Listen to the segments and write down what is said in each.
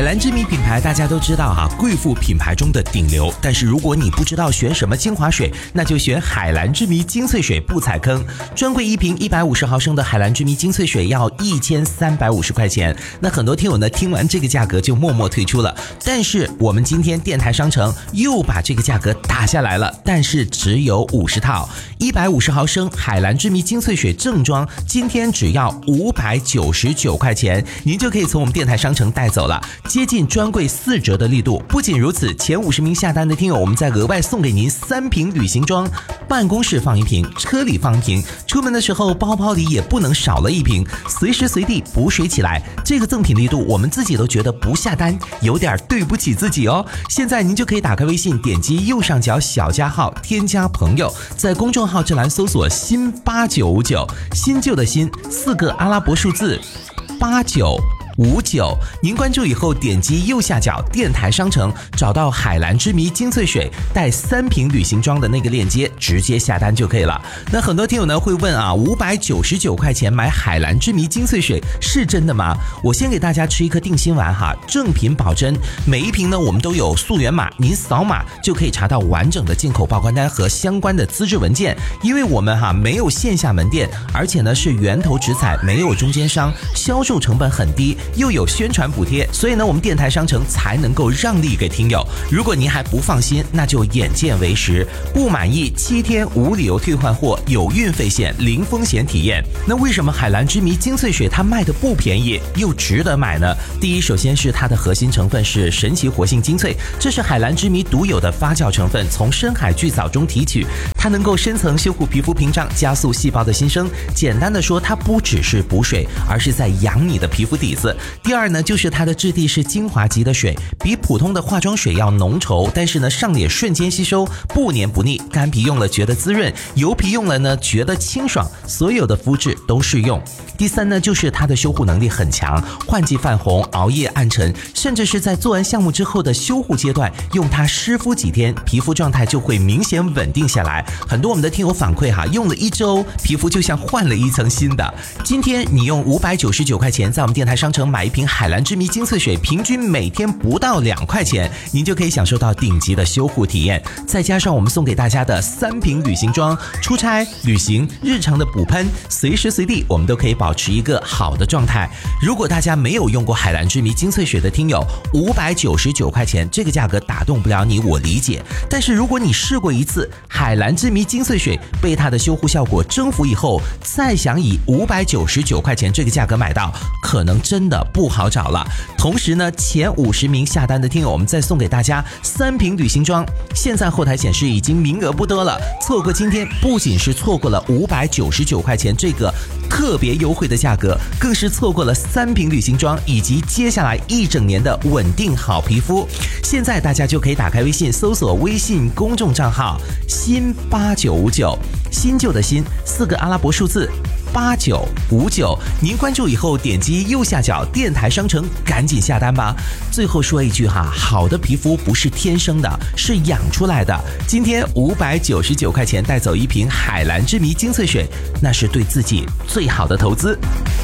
兰之谜品牌大家都知道啊，贵妇品牌中的顶流。但是如果你不知道选什么精华水，那就选海蓝之谜精粹水，不踩坑。专柜一瓶150毫升的海蓝之谜精粹水要1350块钱。那很多听友呢听完这个价格就默默退出了。但是我们今天电台商城又把这个价格打下来了，但是只有50套，150毫升海蓝之谜精粹水正装，今天只要599块钱，您就可以从我们电台商城带走了，接近专柜4折的力度。不仅如此，前50名下单的听友，我们再额外送给您3瓶旅行装，办公室放1瓶，车里放1瓶，出门的时候包包里也不能少了1瓶，随时随地补水起来。这个赠品力度我们自己都觉得不下单有点对不起自己哦。现在您就可以打开微信，点击右上角小加号，添加朋友，在公众号这栏搜索新8959，新旧的新4个阿拉伯数字8959，您关注以后点击右下角电台商城，找到海蓝之谜精粹水带3瓶旅行装的那个链接，直接下单就可以了。那很多听友呢会问啊，599块钱买海蓝之谜精粹水是真的吗？我先给大家吃一颗定心丸哈，正品保真，每一瓶呢我们都有溯源码，您扫码就可以查到完整的进口报关单和相关的资质文件。因为我们没有线下门店，而且呢是源头直采，没有中间商，销售成本很低，又有宣传补贴，所以呢我们电台商城才能够让利给听友。如果您还不放心，那就眼见为实，不满意7天无理由退换货，有运费险，零风险体验。那为什么海蓝之谜精粹水它卖的不便宜又值得买呢？第一，首先是它的核心成分是神奇活性精粹，这是海蓝之谜独有的发酵成分，从深海巨藻中提取，它能够深层修护皮肤屏障，加速细胞的新生。简单的说，它不只是补水，而是在养你的皮肤底子。第二呢，就是它的质地是精华级的水，比普通的化妆水要浓稠，但是呢上脸瞬间吸收，不黏不腻，干皮用了觉得滋润，油皮用了呢觉得清爽，所有的肤质都适用。第三呢，就是它的修护能力很强，换季泛红、熬夜暗沉，甚至是在做完项目之后的修护阶段，用它湿敷几天，皮肤状态就会明显稳定下来。很多我们的听友反馈用了1周，皮肤就像换了一层新的。今天你用599块钱在我们电台商城买一瓶海蓝之谜精粹水，平均每天不到2块钱，您就可以享受到顶级的修护体验。再加上我们送给大家的3瓶旅行装，出差、旅行、日常的补喷，随时随地我们都可以保持一个好的状态。如果大家没有用过海蓝之谜精粹水的听友，599块钱这个价格打动不了你，我理解。但是如果你试过一次海蓝之谜精粹水，被它的修护效果征服以后，再想以599块钱这个价格买到，可能真的不好找了。同时呢，前50名下单的听友，我们再送给大家3瓶旅行装，现在后台显示已经名额不多了，错过今天不仅是错过了599块钱这个特别优惠的价格，更是错过了3瓶旅行装以及接下来1整年的稳定好皮肤。现在大家就可以打开微信，搜索微信公众账号新8959，新旧的新4个阿拉伯数字8959，您关注以后点击右下角电台商城，赶紧下单吧。最后说一句好的皮肤不是天生的，是养出来的。今天599块钱带走1瓶海蓝之谜精粹水，那是对自己最好的投资。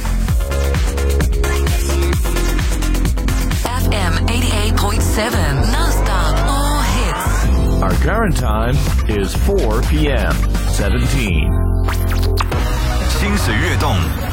FM 88.7 non-stop all hits. Our current time is 4 p.m. 17. 心随悦动，